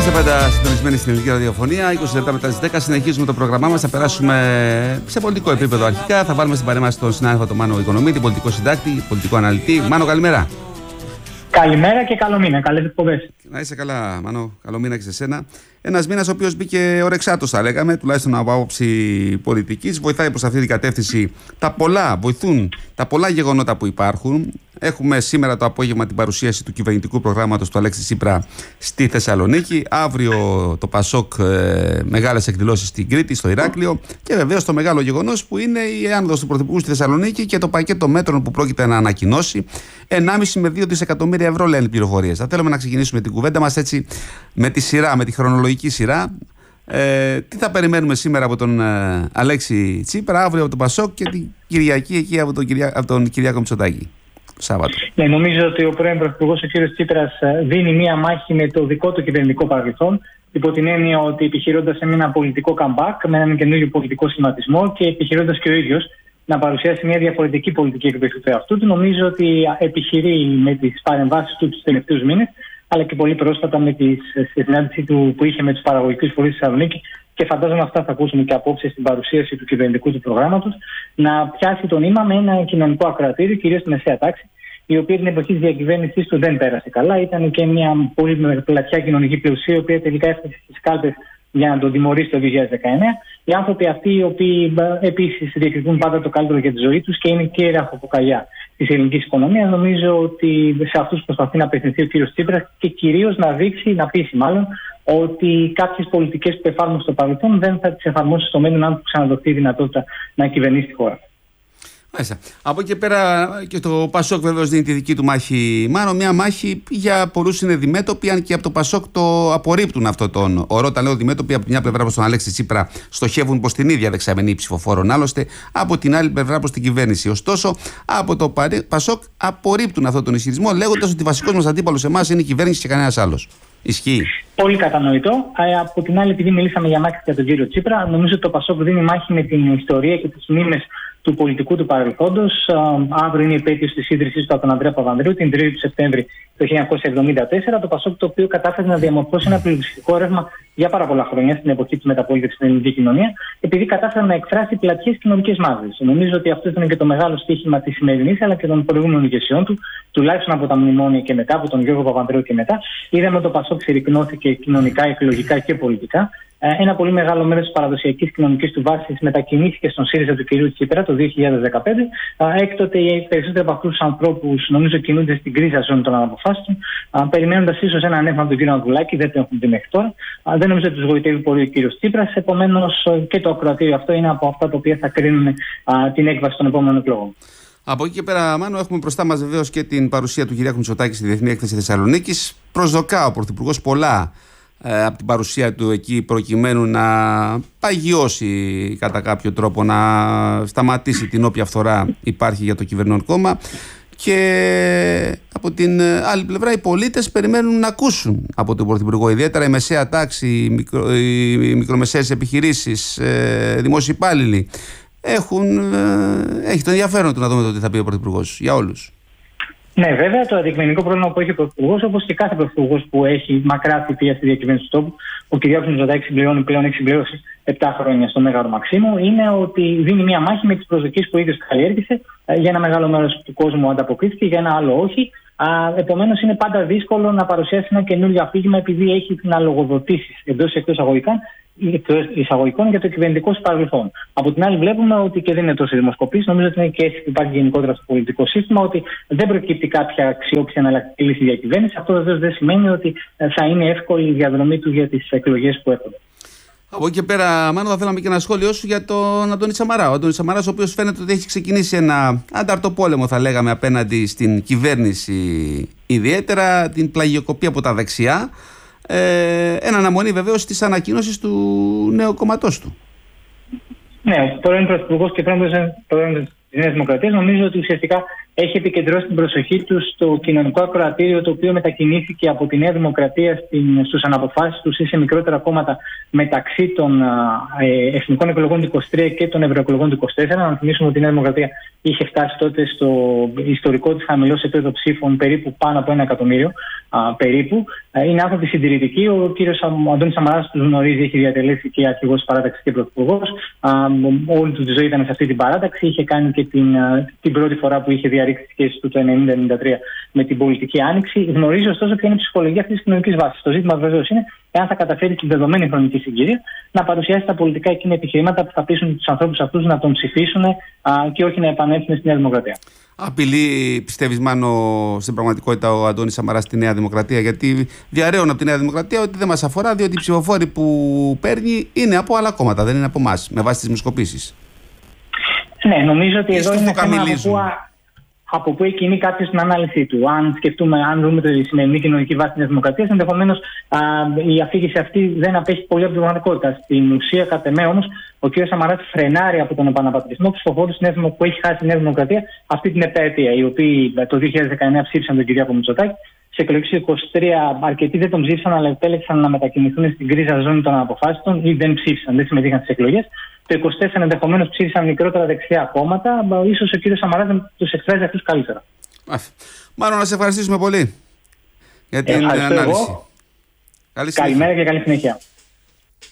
Είστε πάντα συντονισμένοι στην ελληνική ραδιοφωνία. 20 λεπτά μετά τις 10 συνεχίζουμε το πρόγραμμά μας. Θα περάσουμε σε πολιτικό επίπεδο αρχικά. Θα βάλουμε στην παρέμβαση τον συνάδελφο τον Μάνο Οικονομίτη, πολιτικό συντάκτη, πολιτικό αναλυτή. Μάνο, καλημέρα. Καλημέρα και καλό μήνα. Καλές εκπομπές. Να είσαι καλά, Μάνο. Καλό μήνα και σε σένα. Ένας μήνας ο οποίος μπήκε ορεξάτος, θα λέγαμε, τουλάχιστον από άποψη πολιτικής. Βοηθάει προς αυτή την κατεύθυνση βοηθούν τα πολλά γεγονότα που υπάρχουν. Έχουμε σήμερα το απόγευμα την παρουσίαση του κυβερνητικού προγράμματος του Αλέξη Τσίπρα στη Θεσσαλονίκη. Αύριο το Πασόκ, μεγάλες εκδηλώσεις στην Κρήτη, στο Ηράκλειο. Και βεβαίως το μεγάλο γεγονός που είναι η άνοδος του Πρωθυπουργού στη Θεσσαλονίκη και το πακέτο μέτρων που πρόκειται να ανακοινώσει. 1,5 με 2 δισεκατομμύρια ευρώ λένε οι πληροφορίες. Θα θέλουμε να ξεκινήσουμε την κουβέντα μας έτσι με τη σειρά, με τη χρονολογική σειρά. Τι θα περιμένουμε σήμερα από τον Αλέξη Τσίπρα, αύριο από τον Πασόκ και την Κυριακή εκεί από τον Κυριάκο Μητσοτάκη. Σάββατο. Ναι, νομίζω ότι ο πρώην Πρωθυπουργός, ο κ. Τσίπρας, δίνει μία μάχη με το δικό του κυβερνητικό παρελθόν, υπό την έννοια ότι επιχειρώντας ένα πολιτικό comeback, με έναν καινούριο πολιτικό σχηματισμό και επιχειρώντας και ο ίδιος να παρουσιάσει μια διαφορετική πολιτική εκδοχή του εαυτού του, νομίζω ότι επιχειρεί με τις παρεμβάσεις του τους τελευταίους μήνες, αλλά και πολύ πρόσφατα με τη συνάντηση του που είχε με τους παραγωγικούς φορείς της Θεσσαλονίκη, και φαντάζομαι αυτά θα ακούσουμε και απόψε στην παρουσίαση του κυβερνητικού του προγράμματος, να πιάσει το νήμα με ένα κοινωνικό ακροατήριο, κυρίως στη μεσαία τάξη, η οποία την εποχή της διακυβέρνησής του δεν πέρασε καλά. Ήταν και μια πολύ πλατιά κοινωνική πλειοσία, η οποία τελικά έφτασε στις κάλπες για να τον τιμωρήσει το 2019. Οι άνθρωποι αυτοί, οι οποίοι επίσης διεκδικούν πάντα το καλύτερο για τη ζωή τους και είναι και ραχοκοκαλιά της ελληνικής οικονομίας, νομίζω ότι σε αυτούς προσπαθεί να απευθυνθεί ο κ. Τσίπρας και κυρίως να πείσει μάλλον ότι κάποιες πολιτικές που εφάρμοσε στο παρελθόν δεν θα τις εφαρμόσει στο μέλλον, αν του ξαναδοθεί η δυνατότητα να κυβερνήσει τη χώρα. Μάλιστα. Από εκεί πέρα και το Πασόκ βεβαίως δίνει τη δική του μάχη. Μάλλον μια μάχη για πολλούς είναι διμέτωποι, αν και από το Πασόκ το απορρίπτουν αυτόν τον όρο. Όταν λέω διμέτωποι, από τη μια πλευρά προς τον Αλέξη Τσίπρα στοχεύουν προς την ίδια δεξαμενή ψηφοφόρων, άλλωστε, από την άλλη πλευρά προς την κυβέρνηση. Ωστόσο, από το Πασόκ απορρίπτουν αυτόν τον ισχυρισμό, λέγοντας ότι βασικός μας αντίπαλος εμάς είναι η κυβέρνηση και κανένας άλλος. Ισχύει. Πολύ κατανοητό. Από την άλλη, επειδή μιλήσαμε για μάχη για τον κύριο Τσίπρα, νομίζω ότι το Πασόκ δίνει μάχη με την ιστορία και τις μνήμες του πολιτικού του παρελθόντος. Αύριο είναι η επέτειος της ίδρυσης του από τον Ανδρέα Παπανδρέου, την 3η του Σεπτέμβρη το 1974. Το Πασόκ, το οποίο κατάφερε να διαμορφώσει ένα πλειοψηφικό ρεύμα για πάρα πολλά χρόνια στην εποχή της μεταπολίτευσης στην ελληνική κοινωνία, επειδή κατάφερε να εκφράσει πλατιές κοινωνικές μάζες. Νομίζω ότι αυτό ήταν και το μεγάλο στοίχημα της σημερινής αλλά και των προηγούμενων ηγεσιών του, τουλάχιστον από τα μνημόνια και μετά, από τον Γιώργο Παπανδρέου και μετά. Είδαμε ότι το Πασόκ συρρικνώθηκε κοινωνικά, εκλογικά και πολιτικά. Ένα πολύ μεγάλο μέρος της παραδοσιακής κοινωνικής του βάσης μετακινήθηκε στον ΣΥΡΙΖΑ του κ. Τσίπρα το 2015. Έκτοτε οι περισσότεροι από αυτούς τους ανθρώπους, νομίζω, κινούνται στην κρίζα ζώνη των αποφάσεων, περιμένοντας ίσως ένα ανέβημα από τον κ. Ανδρουλάκη. Δεν το έχουν δει μέχρι τώρα. Δεν νομίζω ότι τους γοητεύει πολύ ο κ. Τσίπρας. Επομένως, και το ακροατήριο αυτό είναι από αυτά τα οποία θα κρίνουν την έκβαση των επόμενων εκλογών. Από εκεί και πέρα, Μάνο, έχουμε μπροστά μας βεβαίως και την παρουσία του Κυριάκου Μητσοτάκη στη Διεθνή Έκθεση Θεσσαλονίκης. Προσδοκά ο Πρωθυπουργός πολλά από την παρουσία του εκεί, προκειμένου να παγιώσει κατά κάποιο τρόπο, να σταματήσει την όποια φθορά υπάρχει για το κυβερνών κόμμα. Και από την άλλη πλευρά οι πολίτες περιμένουν να ακούσουν από τον Πρωθυπουργό, ιδιαίτερα η μεσαία τάξη, οι μικρομεσαίες επιχειρήσεις, δημόσιοι υπάλληλοι. Έχει το ενδιαφέρον του να δούμε το τι θα πει ο Πρωθυπουργός για όλους. Ναι, βέβαια, το αντικειμενικό πρόβλημα που έχει ο Πρωθυπουργός, όπως και κάθε Πρωθυπουργός που έχει μακρά θητεία στη διακυβέρνηση του τόπου, ο κ. Μητσοτάκης πλέον έχει συμπληρώσει 7 χρόνια στο Μέγαρο Μαξίμου, είναι ότι δίνει μια μάχη με τις προσδοκίες που ο ίδιος καλλιέργησε. Για ένα μεγάλο μέρος του κόσμου ανταποκρίθηκε, για ένα άλλο όχι. Επομένως, είναι πάντα δύσκολο να παρουσιάσει ένα καινούριο αφήγημα, επειδή έχει να λογοδοτήσει εντός εκτός εισαγωγικών για το κυβερνητικό σου παρελθόν. Από την άλλη, βλέπουμε ότι και δεν είναι τόσο δημοσκοπής. Νομίζω ότι είναι και αίσθηση που υπάρχει γενικότερα στο πολιτικό σύστημα, ότι δεν προκύπτει κάποια αξιόπιστη εναλλακτική λύση διακυβέρνηση. Αυτό βεβαίως δεν σημαίνει ότι θα είναι εύκολη η διαδρομή του για τις εκλογές που έρχονται. Από εκεί και πέρα, Μάνο, θα θέλαμε και ένα σχόλιο σου για τον Αντώνη Σαμαρά. Ο Αντώνης Σαμαράς, ο οποίος φαίνεται ότι έχει ξεκινήσει ένα ανταρτοπόλεμο, θα λέγαμε, απέναντι στην κυβέρνηση, ιδιαίτερα την πλαγιοκοπή από τα δεξιά. Εν αναμονή βεβαίως της ανακοίνωσης του νέου κομματός του. Ναι, ο πρώην Πρωθυπουργός και πρώην της Νέας Δημοκρατίας, νομίζω ότι ουσιαστικά έχει επικεντρώσει την προσοχή του στο κοινωνικό ακροατήριο, το οποίο μετακινήθηκε από τη Νέα Δημοκρατία στους αναποφάσεις τους ή σε μικρότερα κόμματα μεταξύ των εθνικών εκλογών του 23 και των ευρωεκλογών του 24. Να θυμίσουμε ότι η Νέα Δημοκρατία είχε φτάσει τότε στο ιστορικό της χαμηλό επίπεδο ψήφων, περίπου πάνω από 1 εκατομμύριο. Περίπου. Είναι άνθρωποι συντηρητικοί. Ο κύριος Αντώνης Σαμαράς τους γνωρίζει, έχει διατελέσει και αρχηγός της παράταξης και πρωθυπουργός. Όλη του τη ζωή ήταν σε αυτή την παράταξη. Είχε κάνει και την πρώτη φορά που είχε διαρρήξει τη σχέση του το 1990-1993 με την πολιτική άνοιξη. Γνωρίζει ωστόσο ποια είναι η ψυχολογία αυτής της κοινωνικής βάσης. Το ζήτημα βεβαίως είναι εάν θα καταφέρει την δεδομένη χρονική συγκυρία να παρουσιάσει τα πολιτικά εκείνα επιχειρήματα που θα πείσουν τους ανθρώπους αυτούς να τον ψηφίσουν και όχι να επανέλθουν στη Νέα Δημοκρατία. Απειλεί, πιστεύεις, Μάνο, στην πραγματικότητα ο Αντώνης Σαμαράς στη Νέα Δημοκρατία? Γιατί διαρρέουν από τη Νέα Δημοκρατία ότι δεν μας αφορά, διότι οι ψηφοφόροι που παίρνει είναι από άλλα κόμματα, δεν είναι από εμάς, με βάση τις δημοσκοπήσεις. Ναι, νομίζω ότι εδώ είναι θέμα από πού εκκινεί κάποιος την ανάλυση του. Αν σκεφτούμε, αν δούμε τη σημερινή κοινωνική βάση της Νέας Δημοκρατίας, ενδεχομένως η αφήγηση αυτή δεν απέχει πολύ από την πραγματικότητα. Στην ουσία, κατ' εμέ όμως, ο κ. Σαμαράς φρενάρει από τον επαναπατρισμό του ψηφοφόρου που έχει χάσει η Νέα Δημοκρατία αυτή την επέτεια, οι οποίοι το 2019 ψήφισαν τον Κυριάκο Μητσοτάκη. Σε εκλογές του 2023 αρκετοί δεν τον ψήφισαν, αλλά επέλεξαν να μετακινηθούν στην γκρίζα ζώνη των αποφάσεων ή δεν ψήφισαν, δεν συμμετείχαν στις εκλογές. Το 2024 ενδεχομένως ψήφισαν μικρότερα δεξιά κόμματα. Ίσως ο κ. Σαμαράς δεν τους εκφράζει αυτούς καλύτερα. Μάλλον να σε ευχαριστήσουμε πολύ για την ανάλυση. Καλημέρα και καλή συνέχεια.